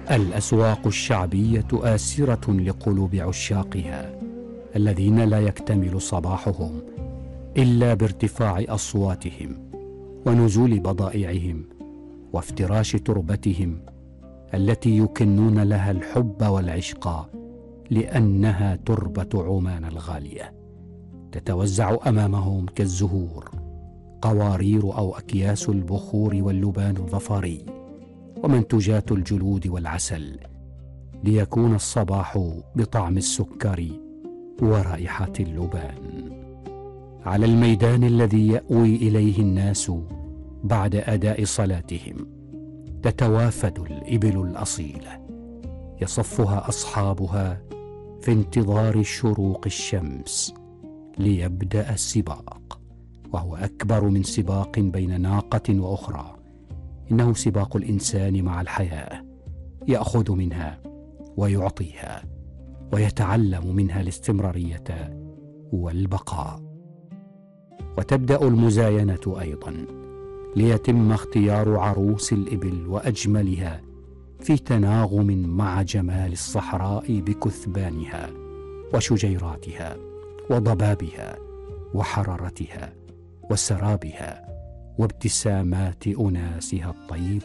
الأسواق الشعبية آسرة لقلوب عشاقها الذين لا يكتمل صباحهم إلا بارتفاع أصواتهم ونزول بضائعهم وافتراش تربتهم التي يكنون لها الحب والعشق، لأنها تربة عمان الغالية تتوزع أمامهم كالزهور قوارير أو أكياس البخور واللبان الظفري ومنتوجات الجلود والعسل، ليكون الصباح بطعم السكر ورائحة اللبان. على الميدان الذي يأوي إليه الناس بعد أداء صلاتهم تتوافد الإبل الأصيلة، يصفها أصحابها في انتظار شروق الشمس ليبدأ السباق، وهو أكبر من سباق بين ناقة وأخرى، إنه سباق الإنسان مع الحياة، يأخذ منها ويعطيها ويتعلم منها الاستمرارية والبقاء. وتبدأ المزاينة أيضا ليتم اختيار عروس الإبل وأجملها في تناغم مع جمال الصحراء بكثبانها وشجيراتها وضبابها وحرارتها وسرابها وابتسامات أناسها الطيبة.